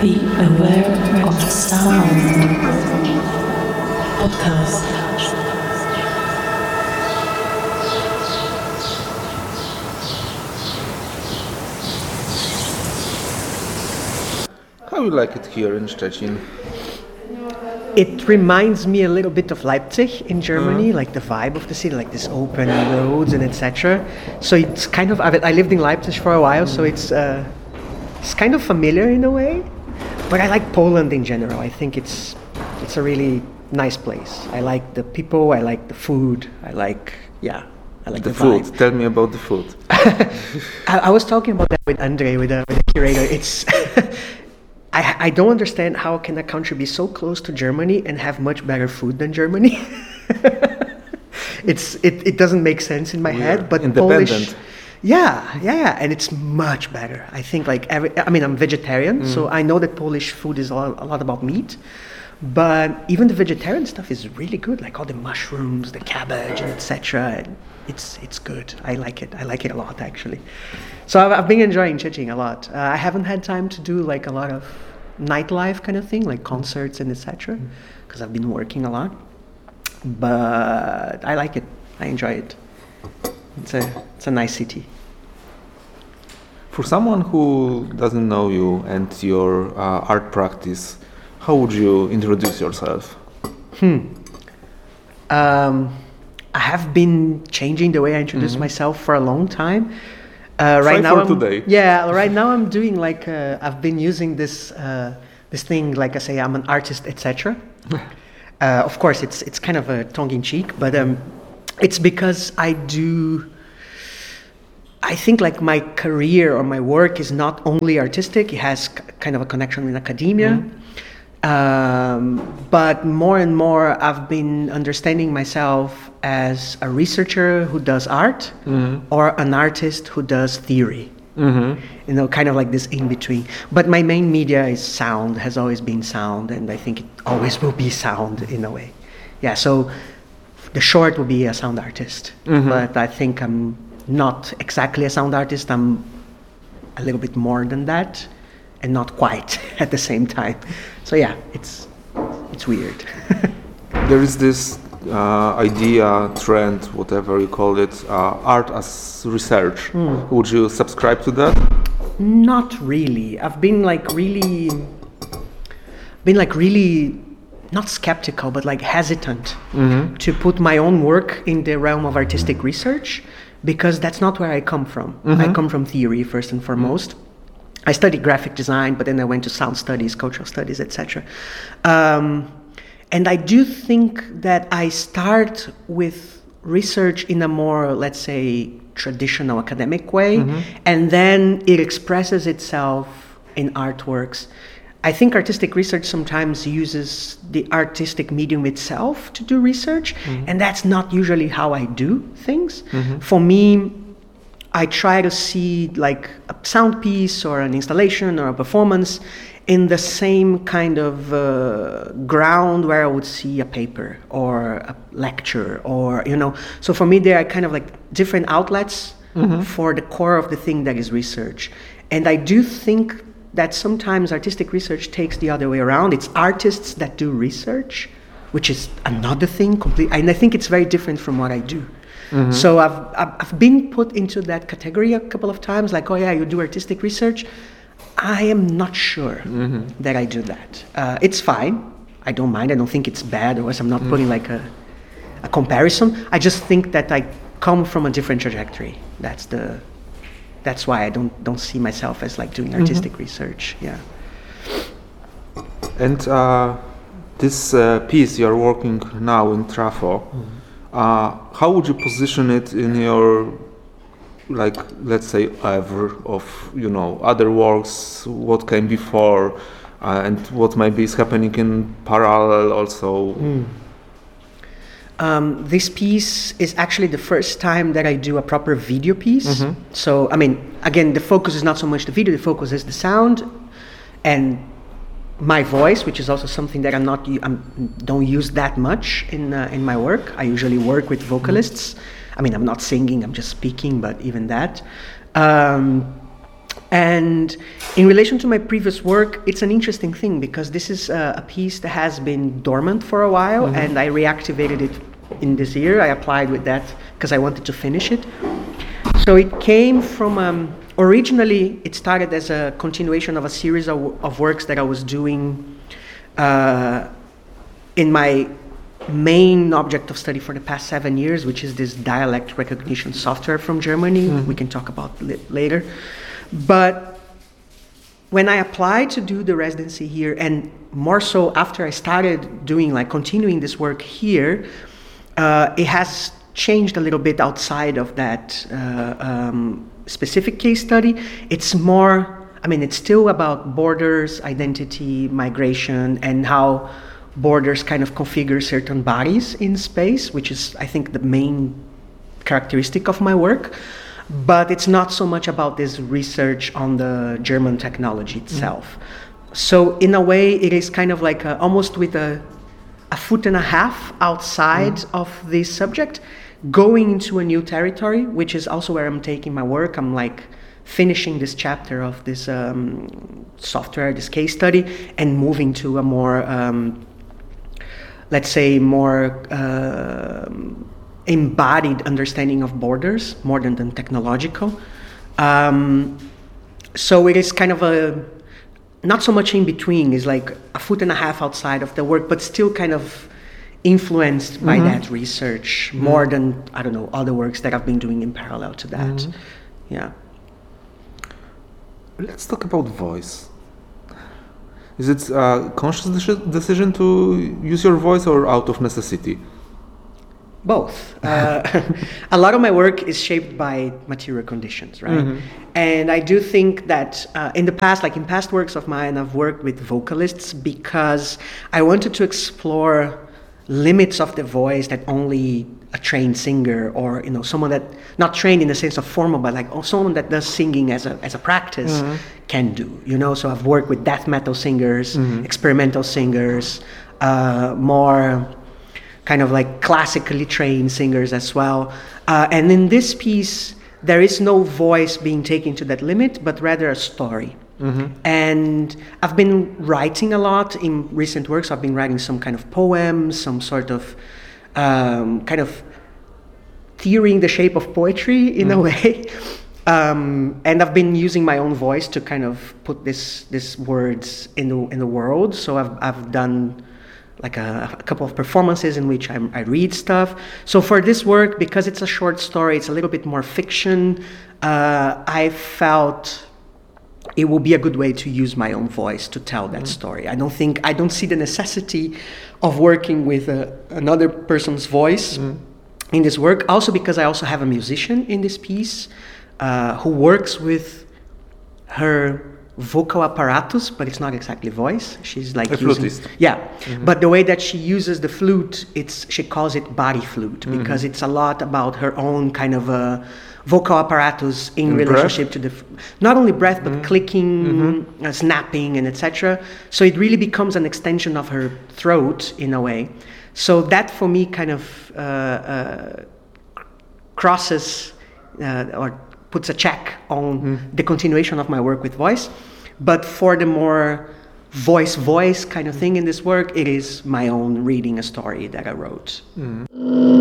Be aware of sound. Podcast. How you like it here in Szczecin? It reminds me a little bit of Leipzig in Germany, like the vibe of the city, like this open roads and etc. So it's kind of, I lived in Leipzig for a while, so it's kind of familiar in a way. But I like Poland in general. I think it's a really nice place. I like the people, I like the food, I like the food. vibe. Tell me about the food. I was talking about that with Andre, with the curator. It's I don't understand how can a country be so close to Germany and have much better food than Germany. It doesn't make sense in my head, but independent. Polish, yeah, and it's much better. I think I'm vegetarian, so I know that Polish food is a lot about meat, but even the vegetarian stuff is really good, like all the mushrooms, the cabbage, and etc. It's good. I like it. I like it a lot, actually. So I've been enjoying Szczecin a lot. I haven't had time to do like a lot of nightlife kind of thing, like concerts and etc. because I've been working a lot. But I like it. I enjoy it. It's a nice city. For someone who doesn't know you and your art practice, how would you introduce yourself? I have been changing the way I introduce myself for a long time. Right now, today. Yeah, right now I'm doing like I've been using this thing, like I say, I'm an artist, etc. Of course, it's kind of a tongue-in-cheek, but it's because I think like my career or my work is not only artistic; it has kind of a connection with academia. But more and more, I've been understanding myself as a researcher who does art or an artist who does theory. Kind of like this in between. But my main media is sound, has always been sound, and I think it always will be sound in a way. Yeah, so the short will be a sound artist, but I think I'm not exactly a sound artist. I'm a little bit more than that, and not quite at the same time. So yeah, it's weird. There is this idea, trend, whatever you call it, art as research. Would you subscribe to that? Not really. I've been really not skeptical, but like hesitant to put my own work in the realm of artistic research, because that's not where I come from. I come from theory first and foremost. I studied graphic design, but then I went to sound studies, cultural studies, etc. And I do think that I start with research in a more, let's say, traditional academic way, and then it expresses itself in artworks. I think artistic research sometimes uses the artistic medium itself to do research, and that's not usually how I do things. For me, I try to see like a sound piece or an installation or a performance in the same kind of ground where I would see a paper or a lecture, or so for me there are kind of like different outlets for the core of the thing that is research. And I do think that sometimes artistic research takes the other way around. It's artists that do research, which is another thing completely, and I think it's very different from what I do. So I've been put into that category a couple of times, like, oh yeah, you do artistic research. I am not sure that I do that. It's fine. I don't mind. I don't think it's bad, or else I'm not putting like a comparison. I just think that I come from a different trajectory. That's why I don't see myself as like doing artistic research. Yeah. And this piece you're working now in Trafo, how would you position it in your, like, let's say, oeuvre of, other works, what came before, and what maybe is happening in parallel also? This piece is actually the first time that I do a proper video piece. So, again, the focus is not so much the video, the focus is the sound and my voice, which is also something that I don't use that much in my work. I usually work with vocalists. I'm not singing, I'm just speaking, but even that. And in relation to my previous work, it's an interesting thing because this is a piece that has been dormant for a while, and I reactivated it in this year. I applied with that because I wanted to finish it. So it came from, originally it started as a continuation of a series of works that I was doing in my main object of study for the past 7 years, which is this dialect recognition software from Germany. We can talk about it later. But when I applied to do the residency here, and more so after I started doing, like, continuing this work here, it has changed a little bit outside of that specific case study. It's more, I mean, it's still about borders, identity, migration, and how borders kind of configure certain bodies in space, which is, I think, the main characteristic of my work. But it's not so much about this research on the German technology itself. So in a way, it is kind of like almost with a foot and a half outside of this subject, going into a new territory, which is also where I'm taking my work. I'm like finishing this chapter of this software, this case study, and moving to a more, let's say, more embodied understanding of borders, more than technological. So it is kind of not so much in between, it's like a foot and a half outside of the work, but still kind of influenced by that research more than, I don't know, other works that I've been doing in parallel to that. Yeah. Let's talk about voice. Is it a conscious decision to use your voice or out of necessity? Both. A lot of my work is shaped by material conditions, right? And I do think that in the past, like in past works of mine, I've worked with vocalists because I wanted to explore limits of the voice that only a trained singer, or someone that not trained in the sense of formal, but like someone that does singing as a practice can do. So I've worked with death metal singers, experimental singers, more kind of like classically trained singers as well. And in this piece, there is no voice being taken to that limit, but rather a story. And I've been writing a lot in recent works. I've been writing some kind of poems, some sort of kind of theory in the shape of poetry in a way. And I've been using my own voice to kind of put these words in the world. So I've done like a couple of performances in which I read stuff. So for this work, because it's a short story, it's a little bit more fiction, I felt it will be a good way to use my own voice to tell that story. I don't see the necessity of working with another person's voice in this work. Also because I also have a musician in this piece who works with her vocal apparatus, but it's not exactly voice. She's like a flutist. Yeah, but the way that she uses the flute, she calls it body flute because it's a lot about her own kind of vocal apparatus in relationship to not only breath but clicking, snapping, and etc. So it really becomes an extension of her throat in a way. So that for me kind of crosses or puts a check on the continuation of my work with voice. But for the more voice kind of thing in this work, it is my own reading a story that I wrote.